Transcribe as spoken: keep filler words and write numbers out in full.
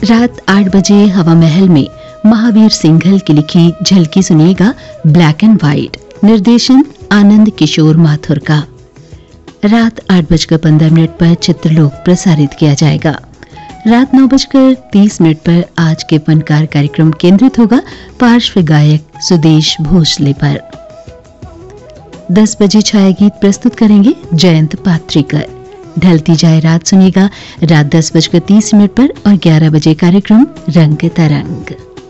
रात आठ बजे हवा महल में महावीर सिंघल की लिखी झलकी सुनिएगा ब्लैक एंड व्हाइट, निर्देशन आनंद किशोर माथुर का। रात आठ बजकर पंद्रह मिनट पर चित्रलोक प्रसारित किया जाएगा। रात नौ बजकर तीस मिनट पर आज के फनकार कार्यक्रम केंद्रित होगा पार्श्व गायक सुदेश भोसले पर। दस बजे छाया गीत प्रस्तुत करेंगे जयंत पात्रीकर। ढलती जाए रात सुनिएगा रात दस बजकर तीस मिनट पर और ग्यारह बजे कार्यक्रम रंग तरंग।